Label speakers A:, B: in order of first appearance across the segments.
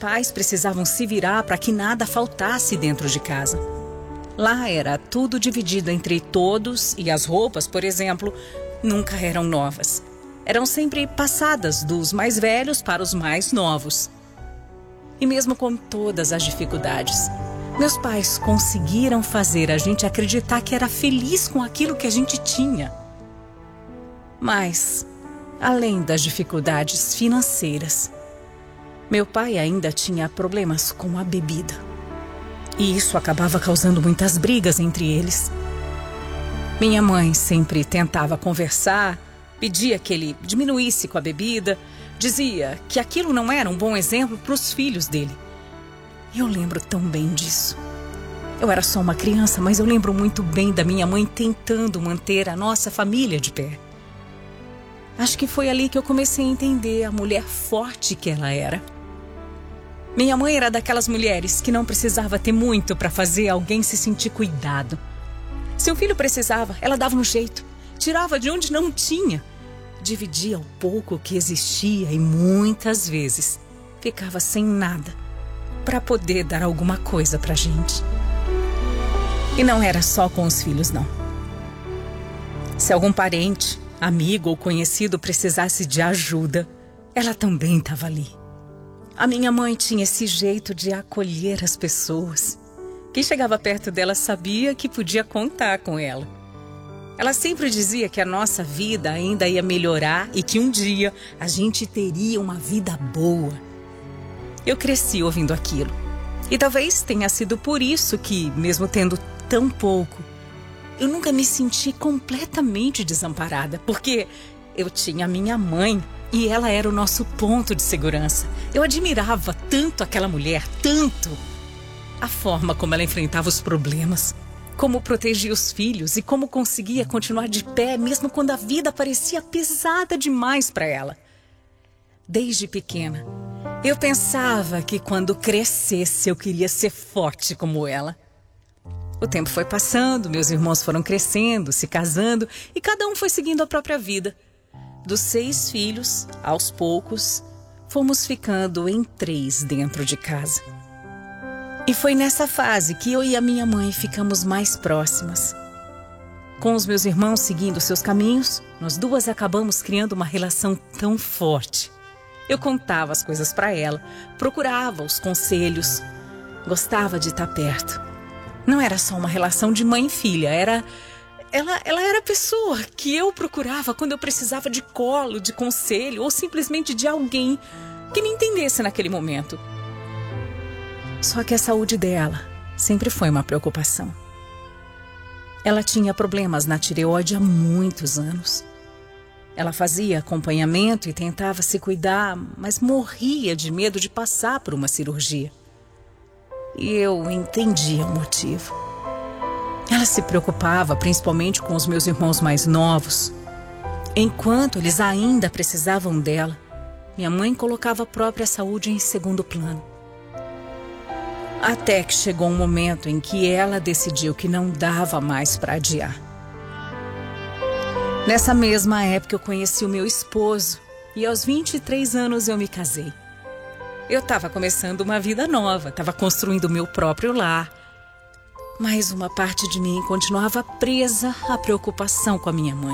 A: pais precisavam se virar para que nada faltasse dentro de casa. Lá era tudo dividido entre todos e as roupas, por exemplo, nunca eram novas. Eram sempre passadas dos mais velhos para os mais novos. E mesmo com todas as dificuldades, meus pais conseguiram fazer a gente acreditar que era feliz com aquilo que a gente tinha. Mas, além das dificuldades financeiras, meu pai ainda tinha problemas com a bebida. E isso acabava causando muitas brigas entre eles. Minha mãe sempre tentava conversar, pedia que ele diminuísse com a bebida, dizia que aquilo não era um bom exemplo para os filhos dele. E eu lembro tão bem disso. Eu era só uma criança, mas eu lembro muito bem da minha mãe tentando manter a nossa família de pé. Acho que foi ali que eu comecei a entender a mulher forte que ela era. Minha mãe era daquelas mulheres que não precisava ter muito para fazer alguém se sentir cuidado. Se um filho precisava, ela dava um jeito, tirava de onde não tinha, dividia o pouco que existia e muitas vezes ficava sem nada para poder dar alguma coisa pra gente. E não era só com os filhos, não. Se algum parente, amigo ou conhecido precisasse de ajuda, ela também estava ali. A minha mãe tinha esse jeito de acolher as pessoas. Quem chegava perto dela sabia que podia contar com ela. Ela sempre dizia que a nossa vida ainda ia melhorar e que um dia a gente teria uma vida boa. Eu cresci ouvindo aquilo. E talvez tenha sido por isso que, mesmo tendo tão pouco, eu nunca me senti completamente desamparada, porque eu tinha minha mãe e ela era o nosso ponto de segurança. Eu admirava tanto aquela mulher, tanto. A forma como ela enfrentava os problemas, como protegia os filhos e como conseguia continuar de pé mesmo quando a vida parecia pesada demais para ela. Desde pequena, eu pensava que quando crescesse eu queria ser forte como ela. O tempo foi passando, meus irmãos foram crescendo, se casando e cada um foi seguindo a própria vida. Dos 6 filhos, aos poucos, fomos ficando em 3 dentro de casa. E foi nessa fase que eu e a minha mãe ficamos mais próximas. Com os meus irmãos seguindo seus caminhos, nós duas acabamos criando uma relação tão forte. Eu contava as coisas para ela, procurava os conselhos, gostava de estar perto. Não era só uma relação de mãe e filha, ela era a pessoa que eu procurava quando eu precisava de colo, de conselho ou simplesmente de alguém que me entendesse naquele momento. Só que a saúde dela sempre foi uma preocupação. Ela tinha problemas na tireoide há muitos anos. Ela fazia acompanhamento e tentava se cuidar, mas morria de medo de passar por uma cirurgia. E eu entendia o motivo. Ela se preocupava principalmente com os meus irmãos mais novos. Enquanto eles ainda precisavam dela, minha mãe colocava a própria saúde em segundo plano. Até que chegou um momento em que ela decidiu que não dava mais para adiar. Nessa mesma época eu conheci o meu esposo e aos 23 anos eu me casei. Eu estava começando uma vida nova, estava construindo o meu próprio lar. Mas uma parte de mim continuava presa à preocupação com a minha mãe.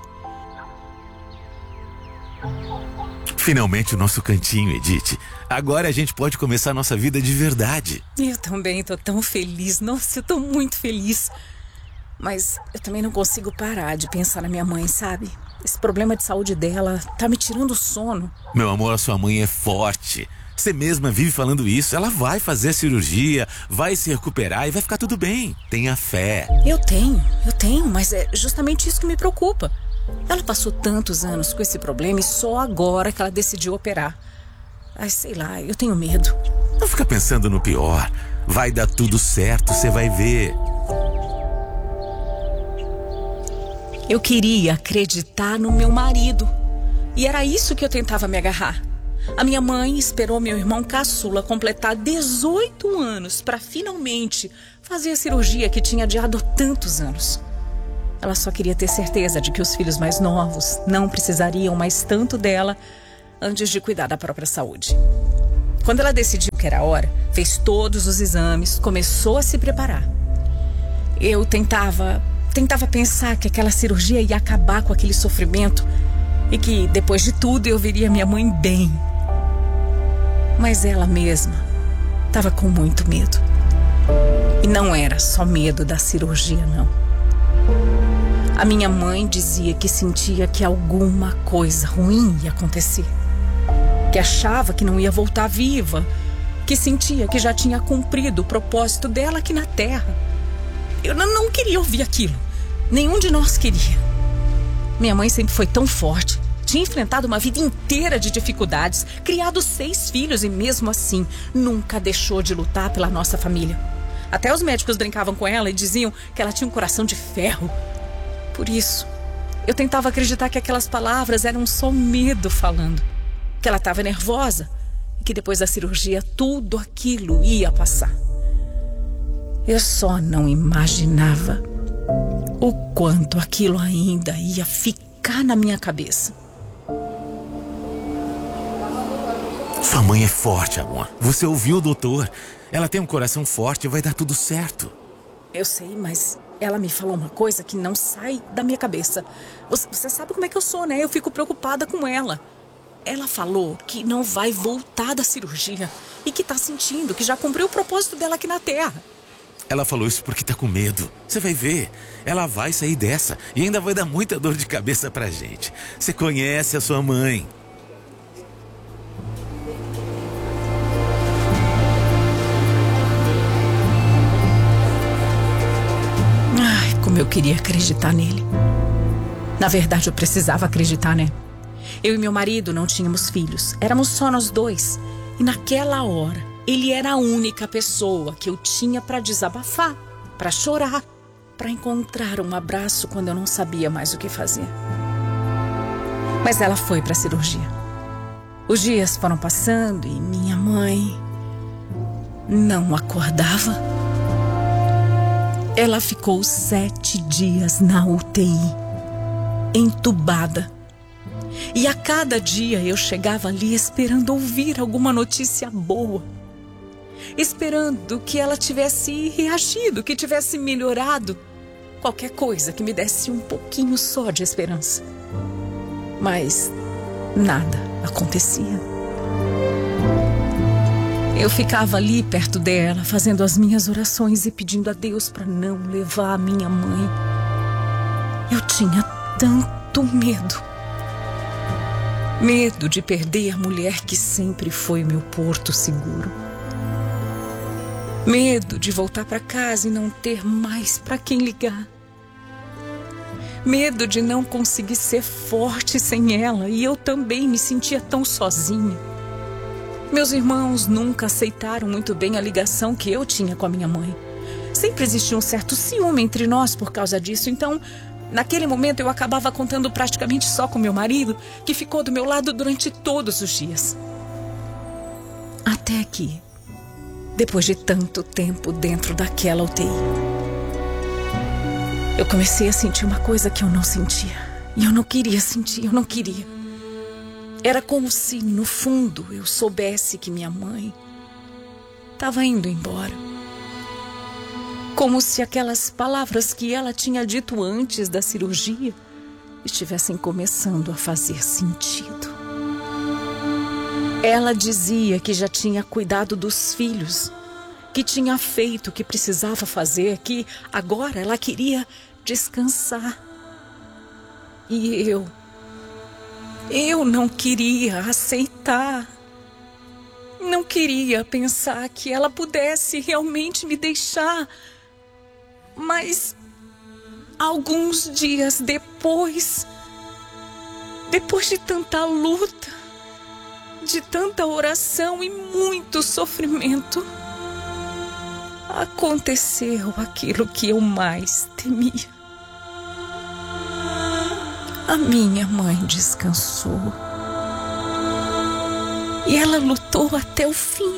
B: Finalmente o nosso cantinho, Edith. Agora a gente pode começar a nossa vida de verdade.
A: Eu também tô tão feliz. Nossa, eu tô muito feliz. Mas eu também não consigo parar de pensar na minha mãe, sabe? Esse problema de saúde dela tá me tirando o sono.
B: Meu amor, a sua mãe é forte. Você mesma vive falando isso. Ela vai fazer a cirurgia, vai se recuperar e vai ficar tudo bem. Tenha fé.
A: Eu tenho, mas é justamente isso que me preocupa. Ela passou tantos anos com esse problema e só agora que ela decidiu operar. Ai, sei lá, eu tenho medo.
B: Não fica pensando no pior. Vai dar tudo certo, você vai ver.
A: Eu queria acreditar no meu marido. E era isso que eu tentava me agarrar. A minha mãe esperou meu irmão caçula completar 18 anos para finalmente fazer a cirurgia que tinha adiado há tantos anos. Ela só queria ter certeza de que os filhos mais novos não precisariam mais tanto dela antes de cuidar da própria saúde. Quando ela decidiu que era a hora, fez todos os exames, começou a se preparar. Eu tentava pensar que aquela cirurgia ia acabar com aquele sofrimento e que, depois de tudo, eu veria minha mãe bem. Mas ela mesma estava com muito medo. E não era só medo da cirurgia, não. A minha mãe dizia que sentia que alguma coisa ruim ia acontecer. Que achava que não ia voltar viva. Que sentia que já tinha cumprido o propósito dela aqui na Terra. Eu não queria ouvir aquilo. Nenhum de nós queria. Minha mãe sempre foi tão forte. Tinha enfrentado uma vida inteira de dificuldades, criado 6 filhos e mesmo assim nunca deixou de lutar pela nossa família. Até os médicos brincavam com ela e diziam que ela tinha um coração de ferro. Por isso, eu tentava acreditar que aquelas palavras eram só medo falando. Que ela estava nervosa e que depois da cirurgia tudo aquilo ia passar. Eu só não imaginava o quanto aquilo ainda ia ficar na minha cabeça.
B: Sua mãe é forte, amor. Você ouviu o doutor. Ela tem um coração forte e vai dar tudo certo.
A: Eu sei, mas ela me falou uma coisa que não sai da minha cabeça. Você sabe como é que eu sou, né? Eu fico preocupada com ela. Ela falou que não vai voltar da cirurgia e que tá sentindo que já cumpriu o propósito dela aqui na Terra.
B: Ela falou isso porque tá com medo. Você vai ver. Ela vai sair dessa e ainda vai dar muita dor de cabeça pra gente. Você conhece a sua mãe.
A: Como eu queria acreditar nele. Na verdade, eu precisava acreditar, né? Eu e meu marido não tínhamos filhos. Éramos só nós dois. E naquela hora, ele era a única pessoa que eu tinha para desabafar, para chorar, para encontrar um abraço quando eu não sabia mais o que fazer. Mas ela foi para a cirurgia. Os dias foram passando e minha mãe não acordava. Ela ficou 7 dias na UTI, entubada. E a cada dia eu chegava ali esperando ouvir alguma notícia boa. Esperando que ela tivesse reagido, que tivesse melhorado. Qualquer coisa que me desse um pouquinho só de esperança. Mas nada acontecia. Eu ficava ali perto dela, fazendo as minhas orações e pedindo a Deus para não levar a minha mãe. Eu tinha tanto medo. Medo de perder a mulher que sempre foi meu porto seguro. Medo de voltar para casa e não ter mais para quem ligar. Medo de não conseguir ser forte sem ela, e eu também me sentia tão sozinha. Meus irmãos nunca aceitaram muito bem a ligação que eu tinha com a minha mãe. Sempre existia um certo ciúme entre nós por causa disso, então, naquele momento eu acabava contando praticamente só com meu marido, que ficou do meu lado durante todos os dias. Até que, depois de tanto tempo dentro daquela UTI, eu comecei a sentir uma coisa que eu não sentia. E eu não queria sentir, eu não queria. Era como se, no fundo, eu soubesse que minha mãe estava indo embora. Como se aquelas palavras que ela tinha dito antes da cirurgia estivessem começando a fazer sentido. Ela dizia que já tinha cuidado dos filhos, que tinha feito o que precisava fazer, que agora ela queria descansar. E eu não queria aceitar. Não queria pensar que ela pudesse realmente me deixar. Mas, alguns dias depois de tanta luta, de tanta oração e muito sofrimento, aconteceu aquilo que eu mais temia. A minha mãe descansou. E ela lutou até o fim.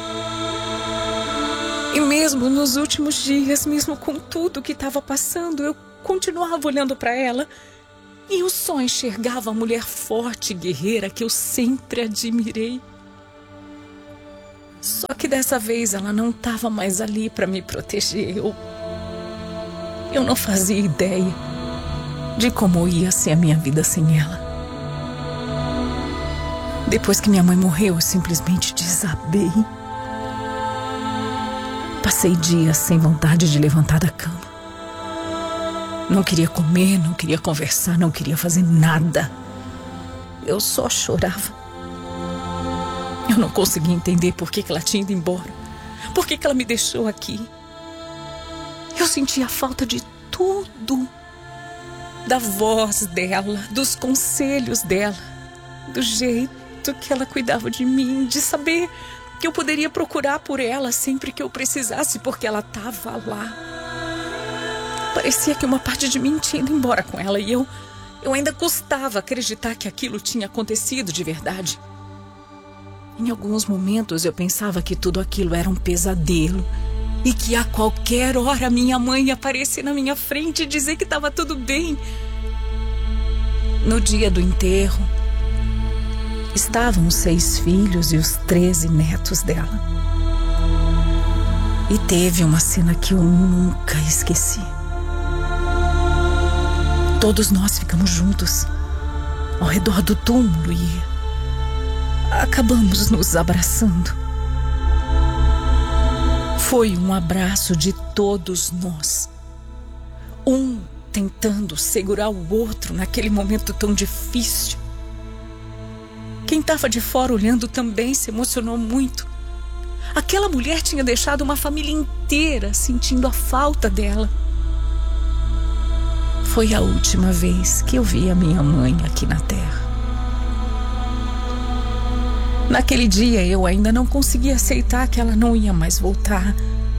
A: E mesmo nos últimos dias, mesmo com tudo que estava passando, eu continuava olhando para ela. E eu só enxergava a mulher forte e guerreira que eu sempre admirei. Só que dessa vez ela não estava mais ali para me proteger. Eu não fazia ideia de como ia ser a minha vida sem ela. Depois que minha mãe morreu, eu simplesmente desabei. Passei dias sem vontade de levantar da cama. Não queria comer, não queria conversar, não queria fazer nada. Eu só chorava. Eu não conseguia entender por que ela tinha ido embora. Por que ela me deixou aqui. Eu sentia falta de tudo. Da voz dela, dos conselhos dela, do jeito que ela cuidava de mim, de saber que eu poderia procurar por ela sempre que eu precisasse, porque ela estava lá. Parecia que uma parte de mim tinha ido embora com ela e eu ainda custava acreditar que aquilo tinha acontecido de verdade. Em alguns momentos eu pensava que tudo aquilo era um pesadelo e que a qualquer hora minha mãe ia aparecer na minha frente e dizer que estava tudo bem. No dia do enterro, estavam os 6 filhos e os 13 netos dela. E teve uma cena que eu nunca esqueci. Todos nós ficamos juntos ao redor do túmulo e acabamos nos abraçando. Foi um abraço de todos nós. Um tentando segurar o outro naquele momento tão difícil. Quem estava de fora olhando também se emocionou muito. Aquela mulher tinha deixado uma família inteira sentindo a falta dela. Foi a última vez que eu vi a minha mãe aqui na Terra. Naquele dia eu ainda não conseguia aceitar que ela não ia mais voltar.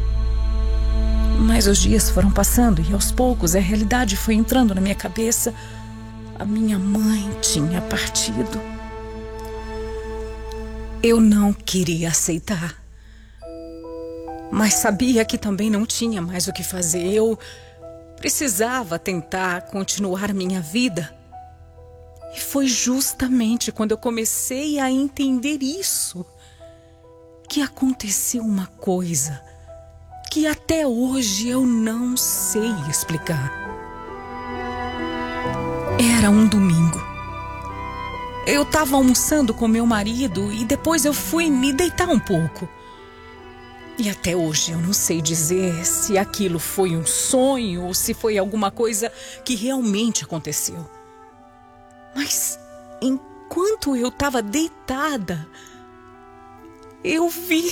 A: Mas os dias foram passando e aos poucos a realidade foi entrando na minha cabeça. A minha mãe tinha partido. Eu não queria aceitar. Mas sabia que também não tinha mais o que fazer. Eu precisava tentar continuar minha vida. E foi justamente quando eu comecei a entender isso que aconteceu uma coisa que até hoje eu não sei explicar. Era um domingo. Eu estava almoçando com meu marido e depois eu fui me deitar um pouco. E até hoje eu não sei dizer se aquilo foi um sonho ou se foi alguma coisa que realmente aconteceu. Mas enquanto eu estava deitada, eu vi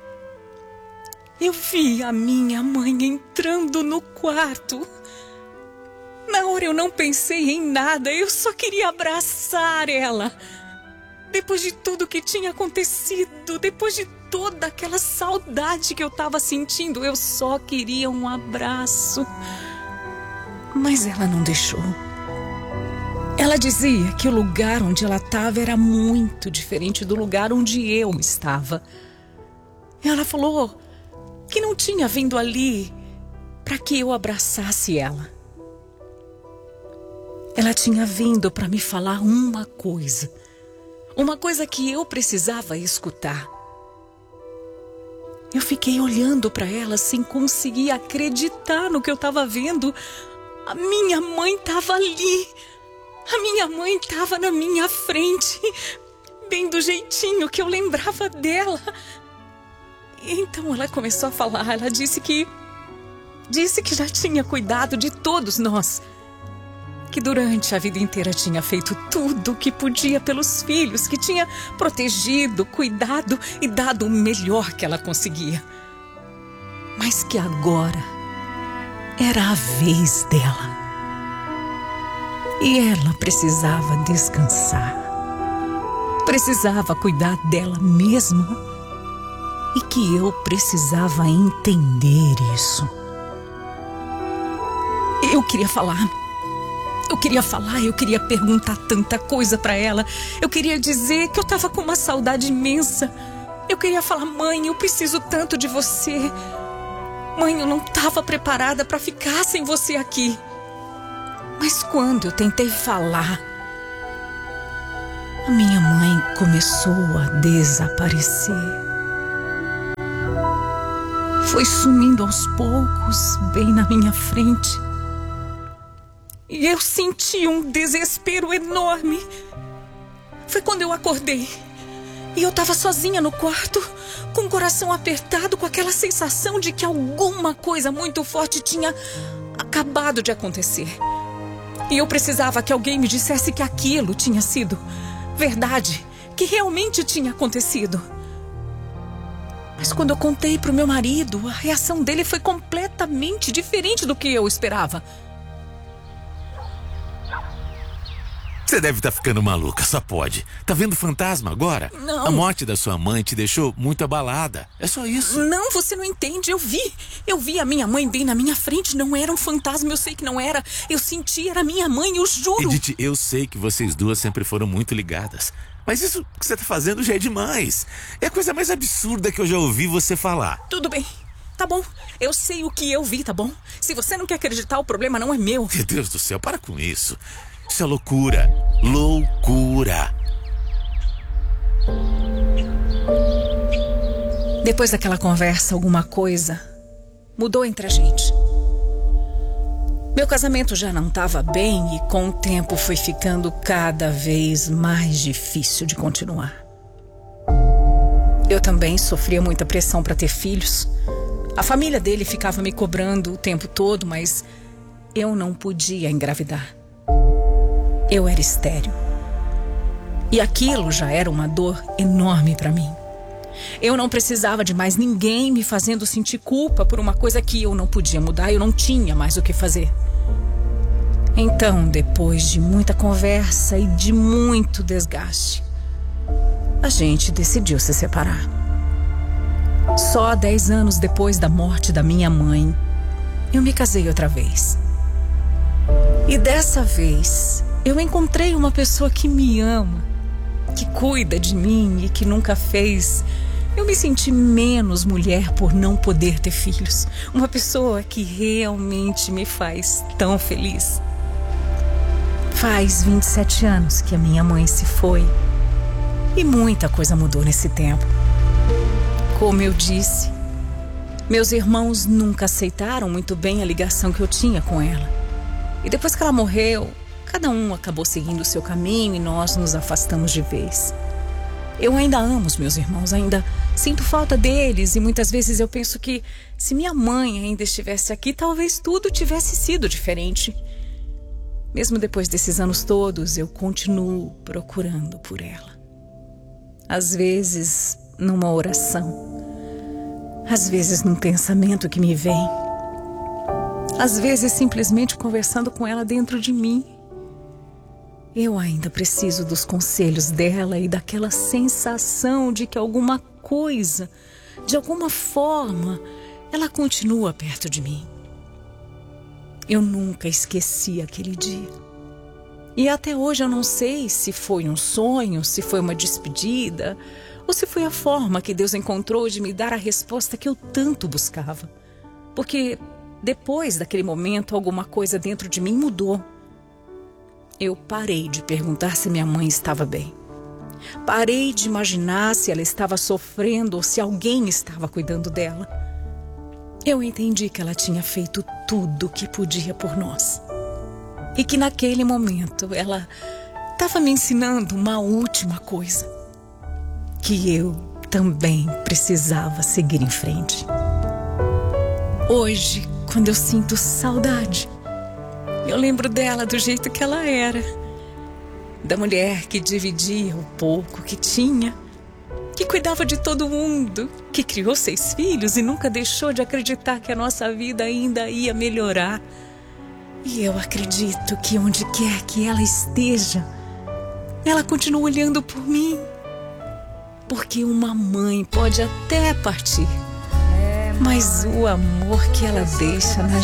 A: a minha mãe entrando no quarto. Na hora eu não pensei em nada, eu só queria abraçar ela. Depois de tudo que tinha acontecido, depois de toda aquela saudade que eu estava sentindo, eu só queria um abraço. Mas ela não deixou. Ela dizia que o lugar onde ela estava era muito diferente do lugar onde eu estava. Ela falou que não tinha vindo ali para que eu abraçasse ela. Ela tinha vindo para me falar uma coisa que eu precisava escutar. Eu fiquei olhando para ela sem conseguir acreditar no que eu estava vendo. A minha mãe estava ali. A minha mãe estava na minha frente, bem do jeitinho que eu lembrava dela. Então ela começou a falar. Ela disse que já tinha cuidado de todos nós. Que durante a vida inteira tinha feito tudo o que podia pelos filhos, que tinha protegido, cuidado e dado o melhor que ela conseguia. Mas que agora era a vez dela. E ela precisava descansar. Precisava cuidar dela mesma. E que eu precisava entender isso. Eu queria falar, eu queria perguntar tanta coisa para ela. Eu queria dizer que eu estava com uma saudade imensa. Eu queria falar: mãe, eu preciso tanto de você. Mãe, eu não estava preparada para ficar sem você aqui. Mas quando eu tentei falar, a minha mãe começou a desaparecer. foi sumindo aos poucos, bem na minha frente. E eu senti um desespero enorme. Foi quando eu acordei. E eu estava sozinha no quarto, com o coração apertado, com aquela sensação de que alguma coisa muito forte tinha acabado de acontecer. E eu precisava que alguém me dissesse que aquilo tinha sido verdade, que realmente tinha acontecido. Mas quando eu contei para o meu marido, a reação dele foi completamente diferente do que eu esperava.
B: Você deve estar ficando maluca, só pode. Tá vendo fantasma agora?
A: Não.
B: A morte da sua mãe te deixou muito abalada. É só isso.
A: Não, você não entende. Eu vi a minha mãe bem na minha frente. Não era um fantasma, eu sei que não era. Eu senti, era minha mãe, eu juro.
B: Edith, eu sei que vocês duas sempre foram muito ligadas. Mas isso que você tá fazendo já é demais. É a coisa mais absurda que eu já ouvi você falar.
A: Tudo bem, tá bom. Eu sei o que eu vi, tá bom? Se você não quer acreditar, o problema não é meu.
B: Meu Deus do céu, para com isso. Isso é loucura. Loucura.
A: Depois daquela conversa, alguma coisa mudou entre a gente. Meu casamento já não estava bem e com o tempo foi ficando cada vez mais difícil de continuar. Eu também sofria muita pressão para ter filhos. A família dele ficava me cobrando o tempo todo, mas eu não podia engravidar. Eu era estéril. E aquilo já era uma dor enorme para mim. Eu não precisava de mais ninguém me fazendo sentir culpa por uma coisa que eu não podia mudar. Eu não tinha mais o que fazer. Então, depois de muita conversa e de muito desgaste, a gente decidiu se separar. Só 10 anos depois da morte da minha mãe, eu me casei outra vez. E dessa vez, eu encontrei uma pessoa que me ama, que cuida de mim e que nunca fez eu me senti menos mulher por não poder ter filhos. Uma pessoa que realmente me faz tão feliz. Faz 27 anos que a minha mãe se foi e muita coisa mudou nesse tempo. Como eu disse, meus irmãos nunca aceitaram muito bem a ligação que eu tinha com ela. E depois que ela morreu, cada um acabou seguindo o seu caminho e nós nos afastamos de vez. Eu ainda amo os meus irmãos, ainda sinto falta deles e muitas vezes eu penso que se minha mãe ainda estivesse aqui, talvez tudo tivesse sido diferente. Mesmo depois desses anos todos, eu continuo procurando por ela. Às vezes, numa oração. Às vezes, num pensamento que me vem. Às vezes, simplesmente conversando com ela dentro de mim. Eu ainda preciso dos conselhos dela e daquela sensação de que alguma coisa, de alguma forma, ela continua perto de mim. Eu nunca esqueci aquele dia. E até hoje eu não sei se foi um sonho, se foi uma despedida, ou se foi a forma que Deus encontrou de me dar a resposta que eu tanto buscava. Porque depois daquele momento, alguma coisa dentro de mim mudou. Eu parei de perguntar se minha mãe estava bem. Parei de imaginar se ela estava sofrendo ou se alguém estava cuidando dela. Eu entendi que ela tinha feito tudo o que podia por nós. E que naquele momento ela estava me ensinando uma última coisa. Que eu também precisava seguir em frente. Hoje, quando eu sinto saudade, eu lembro dela do jeito que ela era. Da mulher que dividia o pouco que tinha, que cuidava de todo mundo, que criou 6 filhos e nunca deixou de acreditar que a nossa vida ainda ia melhorar. E eu acredito que onde quer que ela esteja, ela continua olhando por mim. Porque uma mãe pode até partir, mas o amor que ela deixa na